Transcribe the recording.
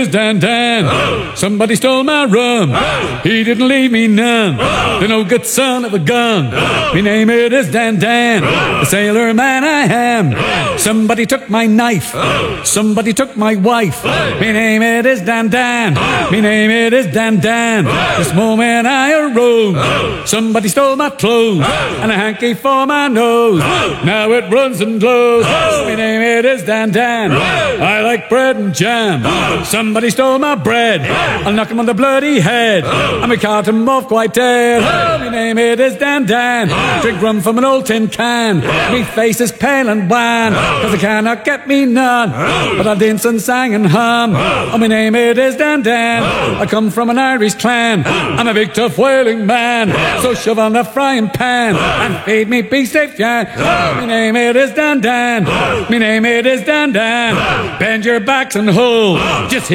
Dan Dan, somebody stole my rum. He didn't leave me none. The no good son of a gun. Me name it is Dan Dan, the sailor man I am. Somebody took my knife. Somebody took my wife. Me name it is Dan Dan. Me name it is Dan Dan. This moment I arose. Somebody stole my clothes and a hanky for my nose. Now it runs and glows. Me name it is Dan Dan. I like bread and jam. Somebody stole my bread. I'll knock him on the bloody head. I'm a cart him off quite dead. My name it is Dan Dan. Drink rum from an old tin can. Me face is pale and wan, cause I cannot get me none. But I dance and sang and hum. Oh, my name it is Dan Dan. I come from an Irish clan. I'm a big tough whaling man. So shove on the frying pan and feed me beefsteak yan. My name it is Dan Dan. My name it is Dan Dan. Bend your backs and hold. Just